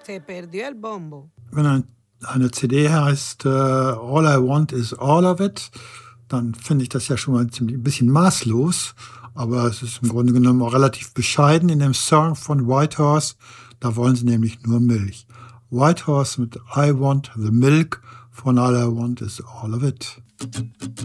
Se perdió el bombo. Wenn eine CD heißt All I Want Is All of It, dann finde ich das ja schon mal ein bisschen maßlos. Aber es ist im Grunde genommen auch relativ bescheiden in dem Song von Whitehorse. Da wollen sie nämlich nur Milch. Whitehorse mit I Want the Milk von All I Want Is All of It.